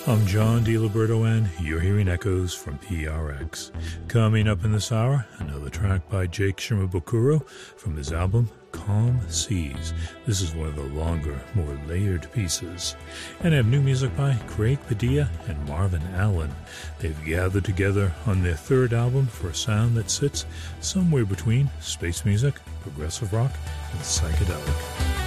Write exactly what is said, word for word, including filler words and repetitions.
I'm John DiLiberto, and you're hearing Echoes from P R X. Coming up in this hour, another track by Jake Shimabukuro from his album Calm Seas. This is one of the longer, more layered pieces. And I have new music by Craig Padilla and Marvin Allen. They've gathered together on their third album for a sound that sits somewhere between space music, progressive rock, and psychedelic.